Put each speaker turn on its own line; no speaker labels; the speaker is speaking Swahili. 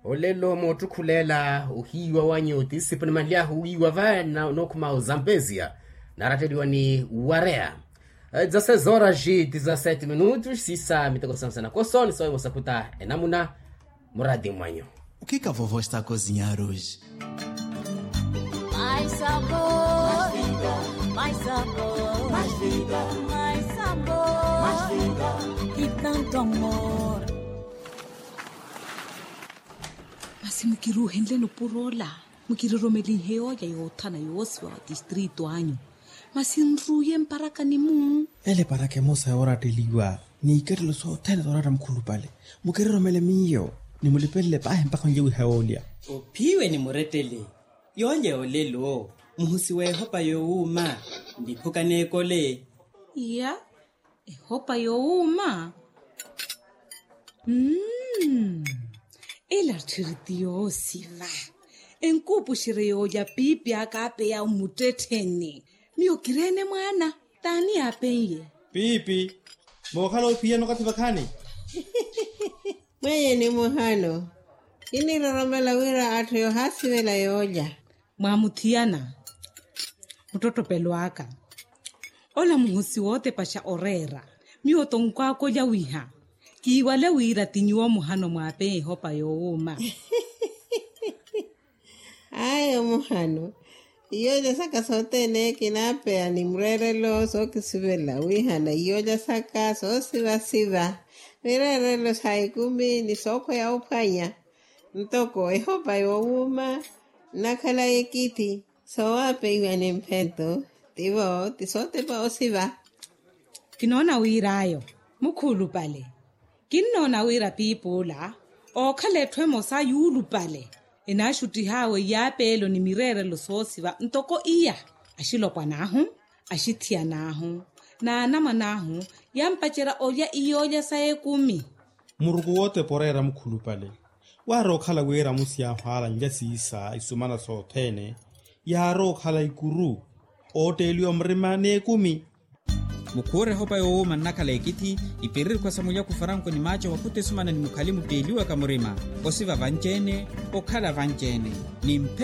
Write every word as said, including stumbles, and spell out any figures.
olelo motu kulela uhiwa wanyoti sipuni malia huiwa vana no kuma Zambezia narateliwa ni Warea. dezesseis horas e dezessete minutos sisa mitego sana kosoni só você puta enamuna muradi mwanyo.
O que que a vovó está a cozinhar hoje?
Mais sabor, mais vida, mais sabor, mais vida, mais sabor, mais vida e tanto amor.
Masi mukiru hendle no purola, mukiru romeli heo ya yotana yoswa distrito anyo. Masi nruye mparaka ni mu.
Ele para que mosa ahora te ligua, ni que lo so tena dora mkulu pale. Mukiru romele miyo, ni mulipele pa mpaka njewe heolia.
Upiwe ni muretele. Yonye olelo, muhusiwe hopa yo uma, ndipuka nekole.
Ya, e hopa yo uma. Mmm, ela tirtio siva. Enkupu shireo ya pipi akape ya umuteteni. Mio kirene mwana, tani apenye.
Pipi, mwakala upia no katiba kani?
Mwenye ni muhano. Ini roromela wira atu yo hasi wela yoja.
Mwamutiana, mtoto peluaka. Ola muhusi wote pasha orera. Mio tongkwa ko ya wiha. Ki wale wira tinyuwa muhano mwape hopa yo uma.
Ayo muhano. Iyoja saka sote ne kinape animrerelo so kisibela wiha na iyoja saka so siva siva. Mirerelo saikumi ni soko ya upanya. Ntoko e hopa yo uma. Nakala ekiti. So ape iwa ni mpeto. Tivo, tisote pa osiva.
Kinona wira ayo. Mukulu pale. Kinona wira pipula. O kale twemo sa yulu pale. Inashuti hawe ya pelo ni mirere lo sosiva. Ntoko iya. Ashilo kwa nahu. Ashitia nahu. Na anama nahu. Yampachera oya iyoja sae kumi.
Murugu wote porera mkulu pale. Waro kala wera musia hala njasi isa isumana sotene. Yaro kala ikuru. Ote ilio mrimane kumi.
Mukure hopa yo uma nakala ekiti iperiri kwa samuya kufaranko ni macho wakute sumana ni mukalimu teliwa kamurima. Osiva vanjene, okala vanjene. Ni mpe